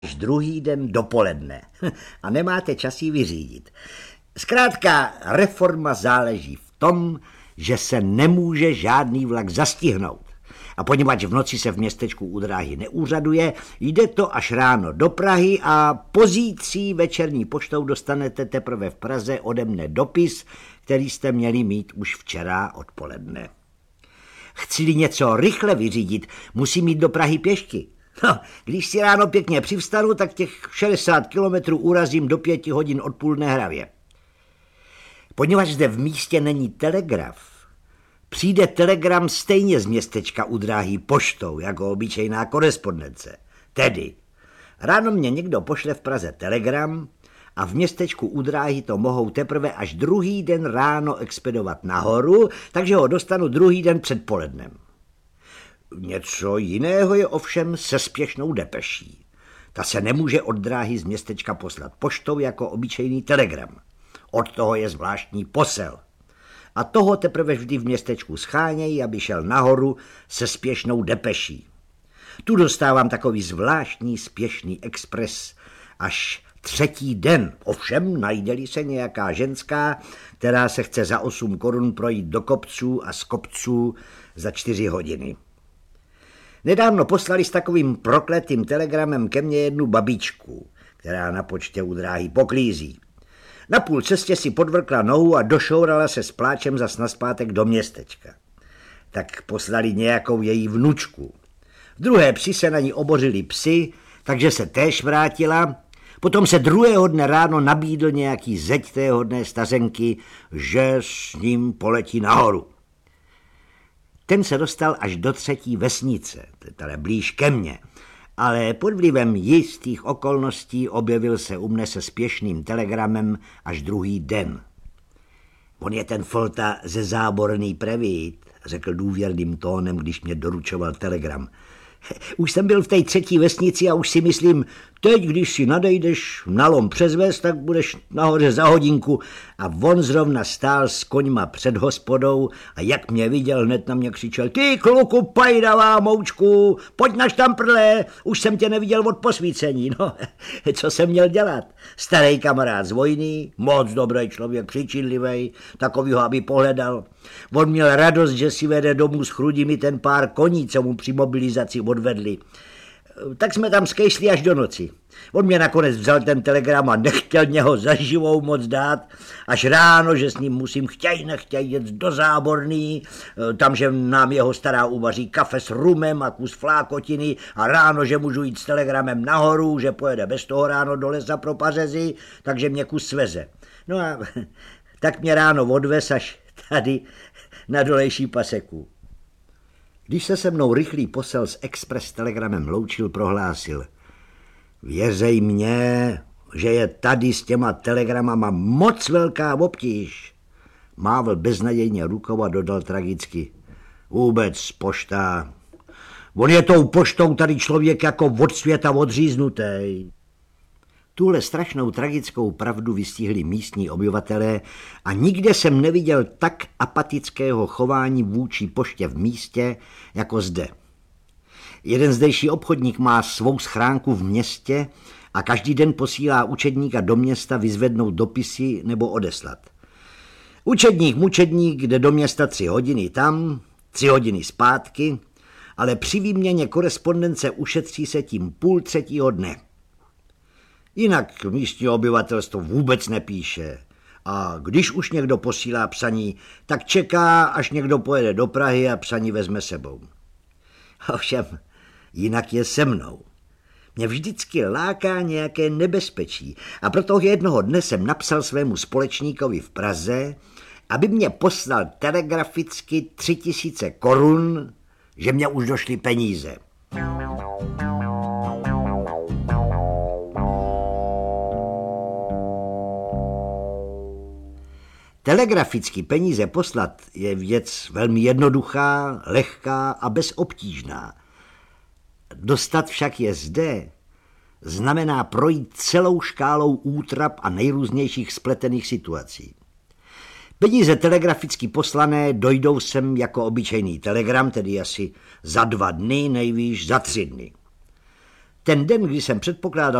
až druhý den dopoledne a nemáte čas ji vyřídit. Zkrátka, reforma záleží v tom, že se nemůže žádný vlak zastihnout. A poněvadž v noci se v městečku u dráhy neúřaduje, jde to až ráno do Prahy a pozítří večerní poštou dostanete teprve v Praze ode mne dopis, který jste měli mít už včera odpoledne. Chci-li něco rychle vyřídit, musím jít do Prahy pěšky. No, když si ráno pěkně přivstanu, tak těch 60 kilometrů urazím do 5 hodin od Půlné Hravě. Poněvadž zde v místě není telegraf, přijde telegram stejně z městečka u dráhy poštou, jako obyčejná korespondence. Tedy, ráno mě někdo pošle v Praze telegram a v městečku u dráhy to mohou teprve až druhý den ráno expedovat nahoru, takže ho dostanu druhý den předpolednem. Něco jiného je ovšem se spěšnou depeší. Ta se nemůže od dráhy z městečka poslat poštou jako obyčejný telegram. Od toho je zvláštní posel. A toho teprve vždy v městečku schánějí, aby šel nahoru se spěšnou depeší. Tu dostávám takový zvláštní spěšný expres až třetí den. Ovšem najde-li se nějaká ženská, která se chce za 8 korun projít do kopců a z kopců za 4 hodiny. Nedávno poslali s takovým prokletým telegramem ke mně jednu babičku, která na počtě u dráhy poklízí. Na půl cestě si podvrkla nohu a došourala se s pláčem zas nazpátek do městečka. Tak poslali nějakou její vnučku. V druhé psi se na ní obořili psi, takže se též vrátila. Potom se druhého dne ráno nabídl nějaký zeď té hodné stařenky, že s ním poletí nahoru. Ten se dostal až do 3. vesnice, teda blíž ke mně, ale pod vlivem jistých okolností objevil se u mne se spěšným telegramem až druhý den. On je ten Folta ze Záborný Prevít, řekl důvěrným tónem, když mě doručoval telegram. Už jsem byl v té 3. vesnici a už si myslím, teď, když si nadejdeš na lom přes ves, tak budeš nahoře za hodinku. A on zrovna stál s koňma před hospodou a jak mě viděl, hned na mě křičel: ty kluku pajdavá moučku, pojď na štamprle, už jsem tě neviděl od posvícení. No, co jsem měl dělat? Starý kamarád z vojny, moc dobrý člověk, přičinlivý, takovýho, aby pohledal. On měl radost, že si vede domů s Chrudimi ten pár koní, co mu při mobilizaci odvedli. Tak jsme tam skejšli až do noci. On mě nakonec vzal ten telegram a nechtěl mě ho za živou moc dát, až ráno, že s ním musím nechtěj jet do Záborný, tam, že nám jeho stará uvaří kafe s rumem a kus flákotiny a ráno, že můžu jít s telegramem nahoru, že pojede bez toho ráno do lesa pro pařezy, takže mě kus sveze. No a tak mě ráno odvez až tady na dolejší paseku. Když se mnou rychlý posel s expres telegramem loučil, prohlásil: věřej mně, že je tady s těma telegramama moc velká obtíž. Mávl beznadějně rukou a dodal tragicky: vůbec pošta. On je tou poštou tady člověk jako od světa odříznutý. Tuhle strašnou tragickou pravdu vystihli místní obyvatelé a nikde jsem neviděl tak apatického chování vůči poště v místě jako zde. Jeden zdejší obchodník má svou schránku v městě a každý den posílá učedníka do města vyzvednout dopisy nebo odeslat. Učedník mučedník jde do města 3 hodiny tam, 3 hodiny zpátky, ale při výměně korespondence ušetří se tím 2:30 dne. Jinak místní obyvatelstvo vůbec nepíše. A když už někdo posílá psaní, tak čeká, až někdo pojede do Prahy a psaní vezme sebou. Ovšem, jinak je se mnou. Mě vždycky láká nějaké nebezpečí a proto jednoho dne jsem napsal svému společníkovi v Praze, aby mě poslal telegraficky 3000 korun, že mě už došly peníze. Telegraficky peníze poslat je věc velmi jednoduchá, lehká a bezobtížná. Dostat však je zde znamená projít celou škálou útrap a nejrůznějších spletených situací. Peníze telegraficky poslané dojdou sem jako obyčejný telegram, tedy asi za 2 dny, nejvýš za 3 dny. Ten den, kdy jsem předpokládal,